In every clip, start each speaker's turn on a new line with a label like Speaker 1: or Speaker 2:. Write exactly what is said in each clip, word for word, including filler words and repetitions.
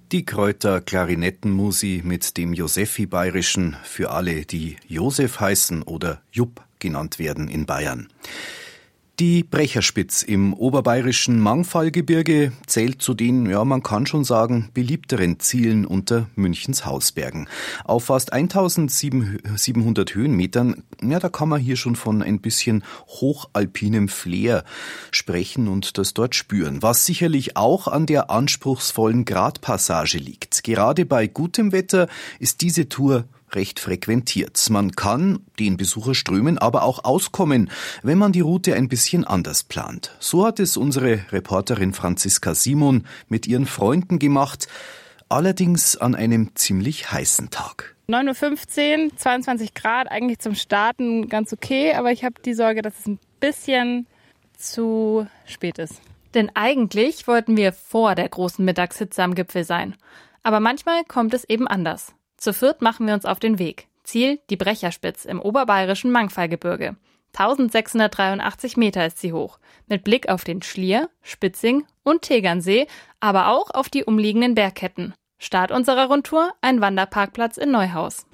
Speaker 1: Die Kräuter Klarinettenmusi mit dem Josephi-Bayerischen für alle, die Josef heißen oder Jupp genannt werden in Bayern. Die Brecherspitz im oberbayerischen Mangfallgebirge zählt zu den, ja man kann schon sagen, beliebteren Zielen unter Münchens Hausbergen. Auf fast eintausendsiebenhundert Höhenmetern, ja da kann man hier schon von ein bisschen hochalpinem Flair sprechen und das dort spüren, was sicherlich auch an der anspruchsvollen Gratpassage liegt. Gerade bei gutem Wetter ist diese Tour recht frequentiert. Man kann den Besucherströmen aber auch auskommen, wenn man die Route ein bisschen anders plant. So hat es unsere Reporterin Franziska Simon mit ihren Freunden gemacht, allerdings an einem ziemlich heißen Tag.
Speaker 2: neun Uhr fünfzehn, zweiundzwanzig Grad, eigentlich zum Starten ganz okay, aber ich habe die Sorge, dass es ein bisschen zu spät ist.
Speaker 3: Denn eigentlich wollten wir vor der großen Mittagshitze am Gipfel sein. Aber manchmal kommt es eben anders. Zu viert machen wir uns auf den Weg. Ziel die Brecherspitz im oberbayerischen Mangfallgebirge. eintausendsechshundertdreiundachtzig Meter ist sie hoch, mit Blick auf den Schlier, Spitzing und Tegernsee, aber auch auf die umliegenden Bergketten. Start unserer Rundtour, ein Wanderparkplatz in Neuhaus.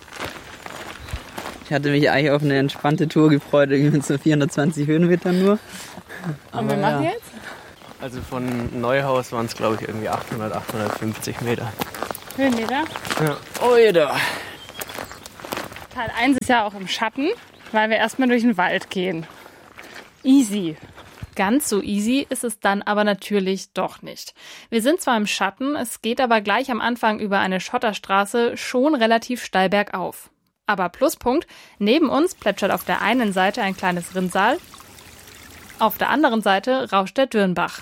Speaker 4: Ich hatte mich eigentlich auf eine entspannte Tour gefreut, irgendwie mit so vierhundertzwanzig Höhenmetern nur.
Speaker 2: Und wir machen jetzt?
Speaker 5: Also von Neuhaus waren es glaube ich irgendwie achthundert, achthundertfünfzig Meter.
Speaker 2: Höhenmeter?
Speaker 5: Ja. Oh jeder.
Speaker 2: Teil eins ist ja auch im Schatten, weil wir erstmal durch den Wald gehen. Easy.
Speaker 3: Ganz so easy ist es dann aber natürlich doch nicht. Wir sind zwar im Schatten, es geht aber gleich am Anfang über eine Schotterstraße schon relativ steil bergauf. Aber Pluspunkt, neben uns plätschert auf der einen Seite ein kleines Rinnsal, auf der anderen Seite rauscht der Dürnbach.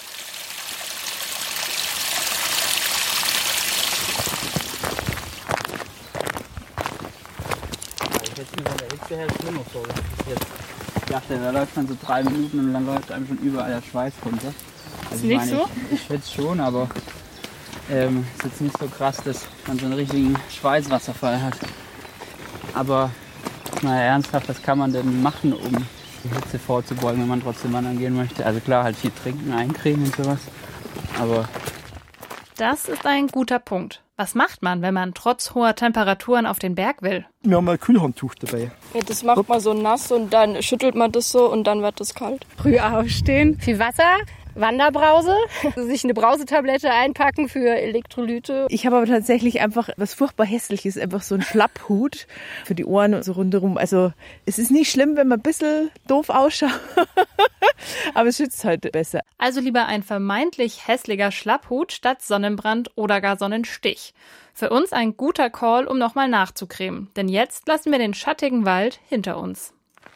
Speaker 4: Ich dachte, da läuft man so drei Minuten und dann läuft einem schon überall der Schweiß runter. Also
Speaker 2: ist nicht meine, so?
Speaker 4: Ich, ich schwitze schon, aber ähm, ist jetzt nicht so krass, dass man so einen richtigen Schweißwasserfall hat. Aber mal ernsthaft, was kann man denn machen, um die Hitze vorzubeugen, wenn man trotzdem wandern gehen möchte? Also klar, halt viel trinken, eincremen und sowas. Aber
Speaker 3: das ist ein guter Punkt. Was macht man, wenn man trotz hoher Temperaturen auf den Berg will?
Speaker 6: Wir haben ein Kühlhandtuch dabei.
Speaker 7: Ja, das macht man so nass und dann schüttelt man das so und dann wird das kalt.
Speaker 2: Früh aufstehen, viel Wasser, Wanderbrause, sich eine Brausetablette einpacken für Elektrolyte.
Speaker 8: Ich habe aber tatsächlich einfach was furchtbar Hässliches, einfach so ein Schlapphut für die Ohren und so rundherum. Also es ist nicht schlimm, wenn man ein bisschen doof ausschaut, aber es schützt halt besser.
Speaker 3: Also lieber ein vermeintlich hässlicher Schlapphut statt Sonnenbrand oder gar Sonnenstich. Für uns ein guter Call, um nochmal nachzucremen, denn jetzt lassen wir den schattigen Wald hinter uns.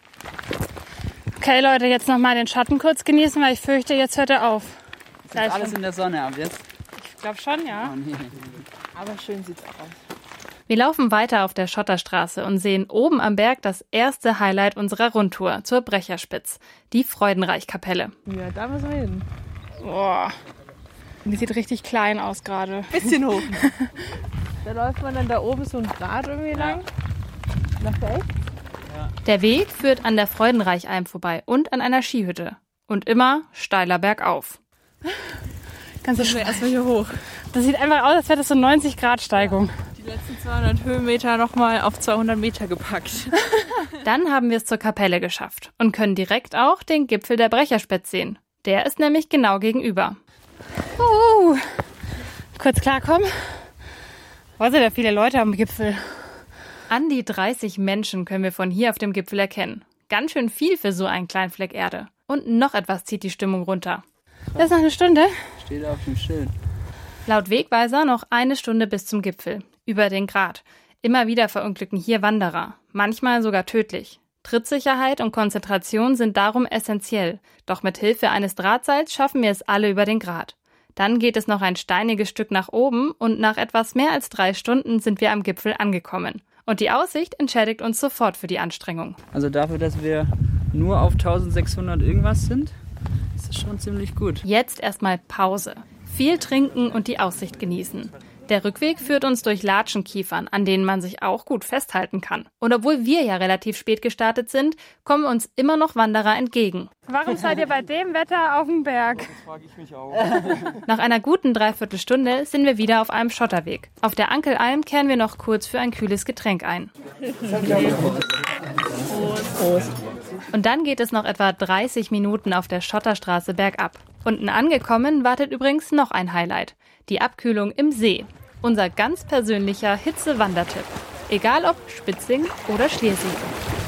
Speaker 2: Okay, Leute, jetzt nochmal den Schatten kurz genießen, weil ich fürchte, jetzt hört er auf.
Speaker 4: ist jetzt alles in der Sonne ab jetzt?
Speaker 2: Ich glaube schon, ja.
Speaker 4: Oh, nee.
Speaker 8: Aber schön sieht's auch aus.
Speaker 3: Wir laufen weiter auf der Schotterstraße und sehen oben am Berg das erste Highlight unserer Rundtour zur Brecherspitz, die Freudenreichkapelle.
Speaker 8: Ja, da müssen wir hin.
Speaker 2: Boah, die sieht richtig klein aus gerade.
Speaker 8: Bisschen hoch. Da läuft man dann da oben so ein Grat irgendwie lang. Nach rechts.
Speaker 3: Der Weg führt an der Freudenreichalm vorbei und an einer Skihütte. Und immer steiler bergauf.
Speaker 2: Ganz so erstmal hier hoch. Das sieht einfach aus, als wäre das so neunzig Grad Steigung.
Speaker 8: Die letzten zweihundert Höhenmeter nochmal auf zweihundert Meter gepackt.
Speaker 3: Dann haben wir es zur Kapelle geschafft und können direkt auch den Gipfel der Brecherspitz sehen. Der ist nämlich genau gegenüber.
Speaker 2: Uh, kurz klarkommen. Wo sind da viele Leute am Gipfel?
Speaker 3: An die dreißig Menschen können wir von hier auf dem Gipfel erkennen. Ganz schön viel für so einen kleinen Fleck Erde. Und noch etwas zieht die Stimmung runter.
Speaker 2: Das ist noch eine Stunde.
Speaker 4: Steht auf dem Schild.
Speaker 3: Laut Wegweiser noch eine Stunde bis zum Gipfel. Über den Grat. Immer wieder verunglücken hier Wanderer. Manchmal sogar tödlich. Trittsicherheit und Konzentration sind darum essentiell. Doch mit Hilfe eines Drahtseils schaffen wir es alle über den Grat. Dann geht es noch ein steiniges Stück nach oben und nach etwas mehr als drei Stunden sind wir am Gipfel angekommen. Und die Aussicht entschädigt uns sofort für die Anstrengung.
Speaker 4: Also dafür, dass wir nur auf eintausendsechshundert irgendwas sind, ist das schon ziemlich gut.
Speaker 3: Jetzt erstmal Pause. Viel trinken und die Aussicht genießen. Der Rückweg führt uns durch Latschenkiefern, an denen man sich auch gut festhalten kann. Und obwohl wir ja relativ spät gestartet sind, kommen uns immer noch Wanderer entgegen.
Speaker 2: Warum seid ihr bei dem Wetter auf dem Berg?
Speaker 6: Das frage ich mich auch.
Speaker 3: Nach einer guten Dreiviertelstunde sind wir wieder auf einem Schotterweg. Auf der Ankelalm kehren wir noch kurz für ein kühles Getränk ein.
Speaker 8: Prost.
Speaker 3: Und dann geht es noch etwa dreißig Minuten auf der Schotterstraße bergab. Unten angekommen wartet übrigens noch ein Highlight. Die Abkühlung im See. Unser ganz persönlicher Hitze-Wandertipp. Egal ob Spitzing oder Schliersee.